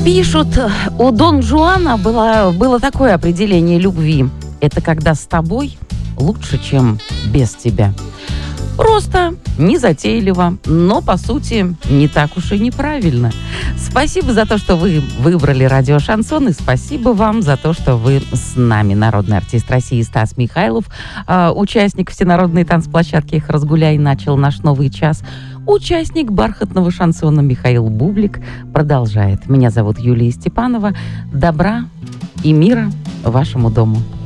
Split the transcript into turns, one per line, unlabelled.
Пишут, у Дон Жуана было такое определение любви. Это когда с тобой лучше, чем без тебя. Просто, незатейливо, но, по сути, не так уж и неправильно. Спасибо за то, что вы выбрали радио «Шансон», и спасибо вам за то, что вы с нами. Народный артист России Стас Михайлов, участник всенародной танцплощадки «Эх, разгуляй», начал наш новый час. Участник бархатного шансона Михаил Бублик продолжает. Меня зовут Юлия Степанова. Добра и мира вашему дому.